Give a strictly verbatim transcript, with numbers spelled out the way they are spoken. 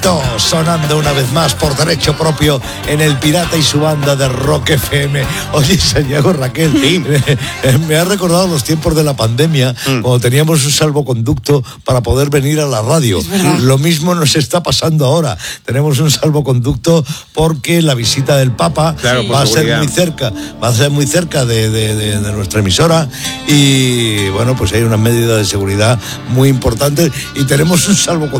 Fito sonando una vez más por derecho propio en El Pirata y su banda de Rock F M. Oye, Santiago, Raquel, sí. me, me ha recordado los tiempos de la pandemia, mm. cuando teníamos un salvoconducto para poder venir a la radio. Lo mismo nos está pasando ahora. Tenemos un salvoconducto porque la visita del Papa claro, va a ser seguridad. muy cerca, va a ser muy cerca de, de, de, de nuestra emisora y bueno, pues hay unas medidas de seguridad muy importantes y tenemos un salvoconducto